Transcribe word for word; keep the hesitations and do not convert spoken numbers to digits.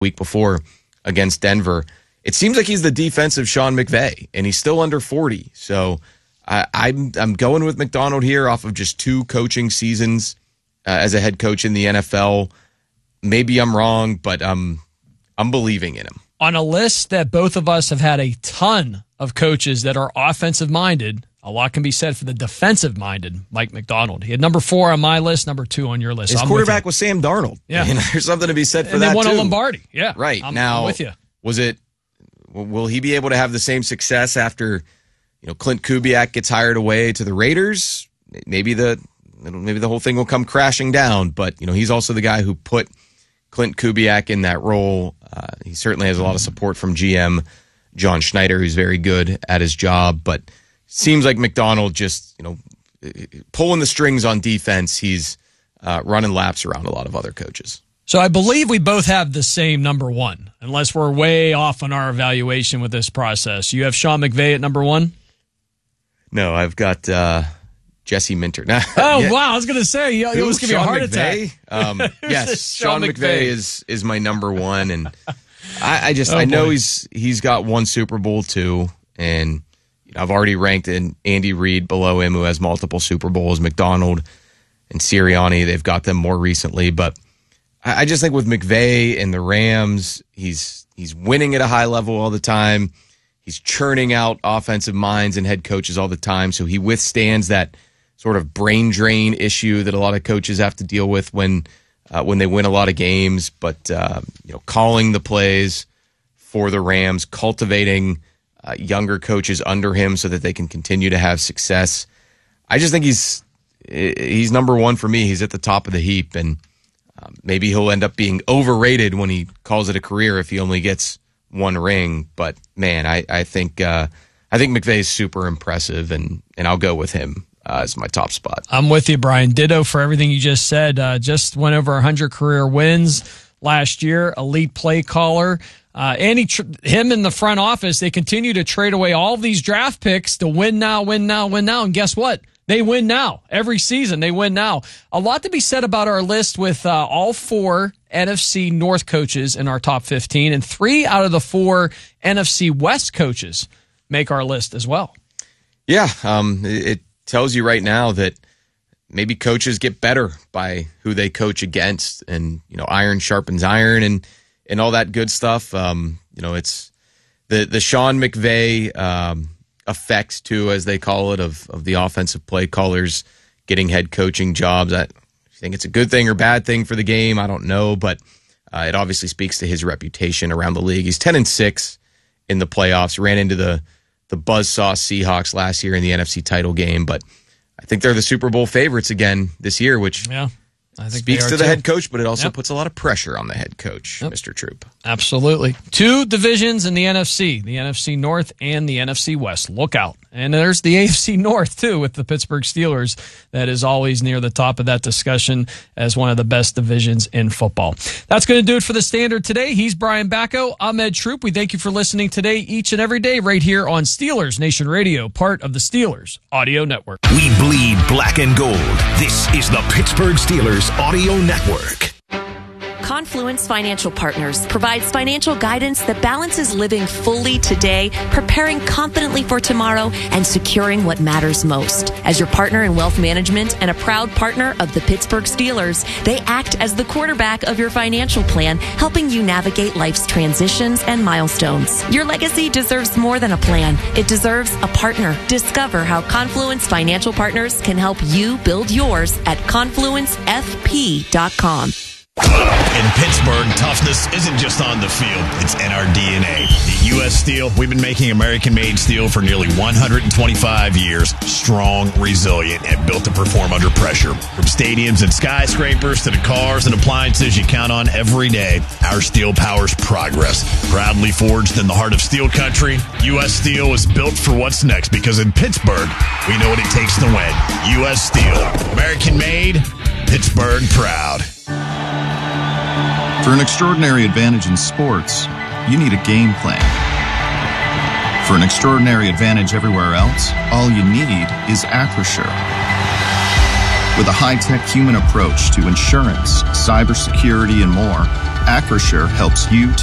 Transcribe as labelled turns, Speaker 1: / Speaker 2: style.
Speaker 1: week before against Denver. It seems like he's the defensive Sean McVay, and he's still under forty. So I, I'm I'm going with Macdonald here off of just two coaching seasons uh, as a head coach in the N F L. Maybe I'm wrong, but um, I'm believing in him.
Speaker 2: On a list that both of us have had a ton of coaches that are offensive-minded, a lot can be said for the defensive-minded Mike Macdonald. He had number four on my list, number two on your list.
Speaker 1: His
Speaker 2: I'm
Speaker 1: quarterback was Sam Darnold.
Speaker 2: Yeah.
Speaker 1: And there's something to be said for
Speaker 2: and
Speaker 1: that,
Speaker 2: they won
Speaker 1: too.
Speaker 2: a Lombardi. Yeah.
Speaker 1: Right.
Speaker 2: I'm,
Speaker 1: now,
Speaker 2: I'm with you.
Speaker 1: Was it, will he be able to have the same success after, you know, Clint Kubiak gets hired away to the Raiders? Maybe the, maybe the whole thing will come crashing down, but, you know, he's also the guy who put Clint Kubiak in that role. Uh, he certainly has a lot of support from G M John Schneider, who's very good at his job, but seems like Macdonald just, you know, pulling the strings on defense. He's uh, running laps around a lot of other coaches.
Speaker 2: So I believe we both have the same number one, unless we're way off on our evaluation with this process. You have Sean McVay at number one?
Speaker 1: No, I've got uh, Jesse Minter.
Speaker 2: Oh,
Speaker 1: yeah.
Speaker 2: wow. I was going to say, you almost give me a heart
Speaker 1: McVay?
Speaker 2: attack.
Speaker 1: Um, yes, Sean, Sean McVay, McVay is is my number one. And I, I just,
Speaker 2: oh,
Speaker 1: I know
Speaker 2: boy.
Speaker 1: he's he's got one Super Bowl, too. And you know, I've already ranked in Andy Reid below him, who has multiple Super Bowls. Macdonald and Sirianni, they've got them more recently. But I, I just think with McVay and the Rams, he's he's winning at a high level all the time. He's churning out offensive minds and head coaches all the time. So he withstands that sort of brain drain issue that a lot of coaches have to deal with when uh, when they win a lot of games. But uh, you know, calling the plays for the Rams, cultivating uh, younger coaches under him so that they can continue to have success. I just think he's he's number one for me. He's at the top of the heap, and um, maybe he'll end up being overrated when he calls it a career if he only gets one ring. But man, I I think uh, I think McVay is super impressive, and and I'll go with him Uh, as my top spot.
Speaker 2: I'm with you, Brian. Ditto for everything you just said. Uh, just went over one hundred career wins last year. Elite play caller. Uh, and he tr- him in the front office, they continue to trade away all of these draft picks to win now, win now, win now. And guess what? They win now. Every season, they win now. A lot to be said about our list with uh, all four N F C North coaches in our top fifteen, and three out of the four N F C West coaches make our list as well.
Speaker 1: Yeah, um, it, it tells you right now that maybe coaches get better by who they coach against, and you know, iron sharpens iron, and and all that good stuff. Um, you know, it's the the Sean McVay um, effect too, as they call it, of of the offensive play callers getting head coaching jobs. I think it's a good thing or bad thing for the game. I don't know, but uh, it obviously speaks to his reputation around the league. He's ten and six in the playoffs. Ran into the the buzzsaw Seahawks last year in the N F C title game, but I think they're the Super Bowl favorites again this year, which
Speaker 2: yeah, I think
Speaker 1: speaks to the
Speaker 2: too.
Speaker 1: head coach, but it also
Speaker 2: Yep.
Speaker 1: puts a lot of pressure on the head coach, yep. Mister Troop.
Speaker 2: Absolutely. Two divisions in the N F C, the N F C North and the N F C West. Look out. And there's the A F C North, too, with the Pittsburgh Steelers. That is always near the top of that discussion as one of the best divisions in football. That's going to do it for the Standard today. He's Brian Bacco. I'm Ed Troop. We thank you for listening today, each and every day, right here on Steelers Nation Radio, part of the Steelers Audio Network.
Speaker 3: We bleed black and gold. This is the Pittsburgh Steelers Audio Network.
Speaker 4: Confluence Financial Partners provides financial guidance that balances living fully today, preparing confidently for tomorrow, and securing what matters most. As your partner in wealth management and a proud partner of the Pittsburgh Steelers, they act as the quarterback of your financial plan, helping you navigate life's transitions and milestones. Your legacy deserves more than a plan. It deserves a partner. Discover how Confluence Financial Partners can help you build yours at confluence f p dot com.
Speaker 5: In Pittsburgh, toughness isn't just on the field, it's in our D N A. At U S Steel, we've been making American-made steel for nearly one hundred twenty-five years. Strong, resilient, and built to perform under pressure. From stadiums and skyscrapers to the cars and appliances you count on every day, our steel powers progress. Proudly forged in the heart of steel country, U S Steel is built for what's next, because in Pittsburgh, we know what it takes to win. U S Steel. American-made, Pittsburgh proud.
Speaker 6: For an extraordinary advantage in sports, you need a game plan. For an extraordinary advantage everywhere else, all you need is Acrisure. With a high-tech human approach to insurance, cybersecurity, and more, Acrisure helps you